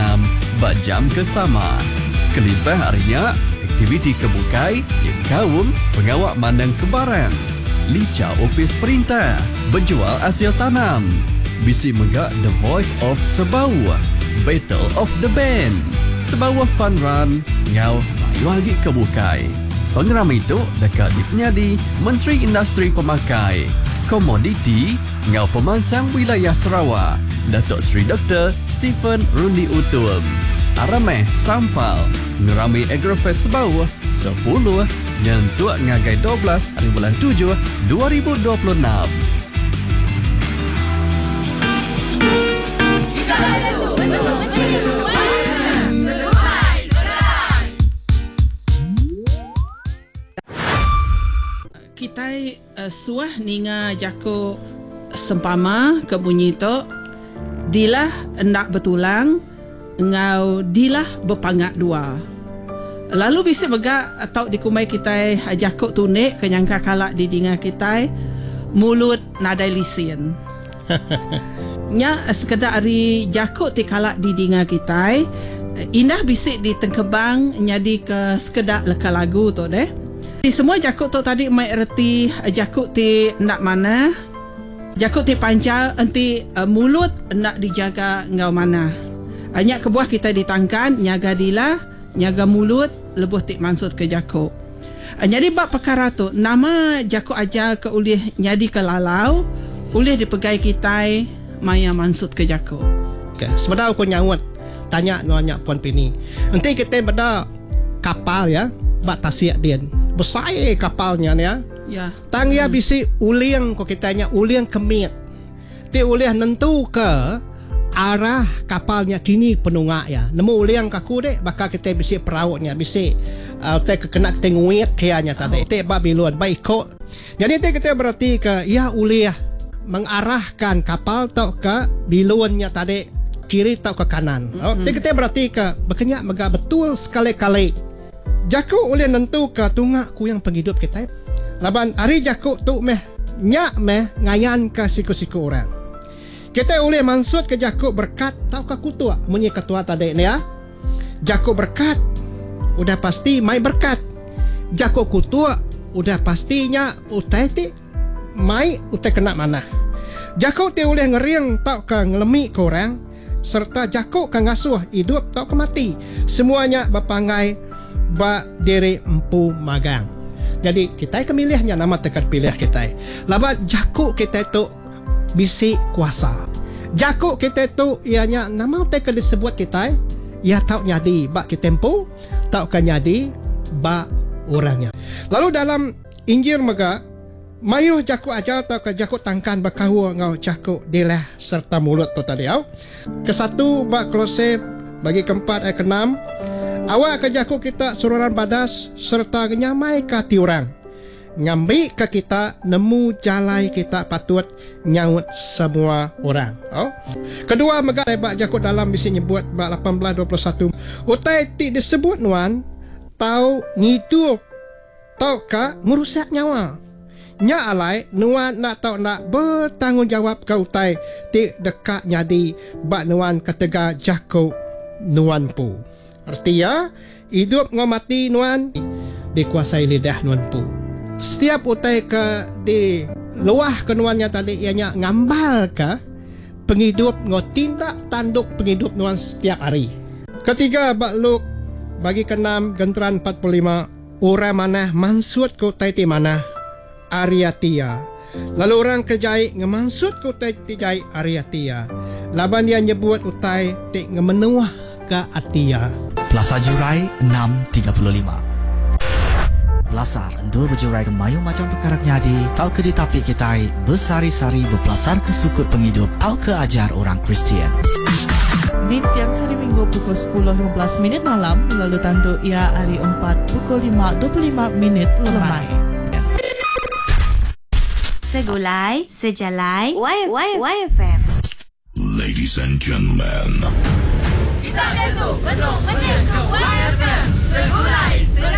jam kesama. Kelipah harinya, aktiviti kebukai yang kaum pengawak mandang kebaran. Lica opis perintah, berjual hasil tanam. Bisi megak The Voice of Sebau, Battle of the Band. Sebau fun run, ngau mayu lagi kebukai. Pengeram itu dekat di penyadi Menteri Industri Pemakai, Komoditi, ngau pemansang wilayah Sarawak, Datuk Seri Dr. Stephen Rundi Utul. Arameh Sampal, ngerami Agrofest Sebau 10 nyentuak ngagai 12 hari bulan 7 2026. Kita itu betul-betul sesuai sedang. Kita suah ninga jako sempama kebunyi to dilah endak betulang ngau dilah berpangat dua. Lalu bisa begak atau dikumai kita jakuk tunik kenyangka kalak di dinga kita mulut nadai lisin. Nya sekedar ari jakuk ti kalak di dinga kita indah bisik di tengkebang nyadi ke sekedar leka lagu tu deh. Di semua jakuk tu tadi mai erti jakuk ti nak mana, jakuk ti pancal enti mulut nak dijaga ngau mana. Hanya kebuah kita ditangkan nyaga dilah, nyaga mulut lebuh tik mansut ke jakuk. Jadi bab perkara tu nama jakuk aja ke ulih nyadi ke lalau, ulih dipegai kita maya mansut ke jakuk. Okay. Sebenarnya aku nyawat tanya nanya Puan Pini. Nanti kita pada kapal ya, bak tasiak dia. Besar kapalnya ya. Ya. Tang ya bisi uliang ko kitanya uliang kemit. Ti uliah nentu ke arah kapalnya kini penungak ya. Nemu uliang kaku dek bakal kita bisi perautnya bisi te kena kita nguit kianya tadi. Te babilon baik kok. Jadi te kita berarti ke ya uliah mengarahkan kapal tau ke bilonnya tadi kiri tau ke kanan. Te kita berarti ke berkenyak mega betul sekali-kali. Jakuk uliah nentu ke tungak ku yang penghidup kita. Laban hari jakuk tu meh nyak meh ngayan ke siku-siku orang. Kita boleh mansut ke jakuk berkat tau ke kutua munyi ketua tadi ni ya. Jakuk berkat udah pasti mai berkat. Jakuk kutua udah pastinya utai ti mai utai kena mana. Jakuk dia boleh ngeriang tau ke ngelemi ke orang serta jakuk ke ngasuh hidup tau ke mati. Semuanya berpangai ba diri empu magang. Jadi kita kemilihnya nama tekat pilih kita. Labat jakuk kita tu bisi kuasa. Jakuk kita tu ianya nama teka disebut kita ia tahu nyadi bak kitempo tahu kan nyadi bak orangnya. Lalu dalam Injil mega mayuh jakuk aja tahu ke jakuk tangkan bakahu ngau jakuk dilah serta mulut tu tadi au. Kesatu bak Kolose bagi keempat ayat ke-6 awak ke jakuk kita sururan badas serta nyamai ke hati orang. Ngambil ke kita nemu jalai kita patut nyaut semua orang. Oh. Kedua megak bak jakut dalam bisi nyebut bak 18:21. Utai ti disebut nuan tau ngidup tau ka merusak nyawa. Nya alai nuan nak tau nak bertanggungjawab ke utai ti dekat nyadi bak nuan ketega jakut nuan pu. Artinya hidup ngau mati nuan dikuasai lidah nuan pu. Setiap utai ke di luah kenuannya tadi ianya ngambal ke penghidup ngau tindak tanduk penghidup nuan setiap hari. Ketiga bak Luk bagi ke-6 genteran 45 orang mana mansut ke utai ti mana Ariatia. Lalu orang kejai ngemansut ke utai ti jai Ariatia. Laban dia nyebut utai ti ngemenuah ke Atia. Plaza Jurai 6.35. Belasar endul berjurai ke mayu macam perkara nyadi tau ke ditapi kita bersari-sari berpelasar ke sukut penghidup tau ke ajar orang Kristian. Di tiang hari Minggu pukul 10.15 malam lalu tanduk ia hari 4 pukul 5.25 lemai. Segulai, sejalai, YFM. Ladies and gentlemen, Kita itu betul-betul YFM. Segulai.